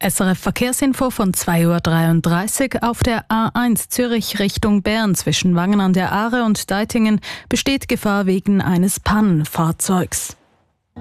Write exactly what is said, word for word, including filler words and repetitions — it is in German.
S R F Verkehrsinfo von zwei Uhr dreiunddreißig. Auf der A eins Zürich Richtung Bern zwischen Wangen an der Aare und Deitingen besteht Gefahr wegen eines Pannenfahrzeugs.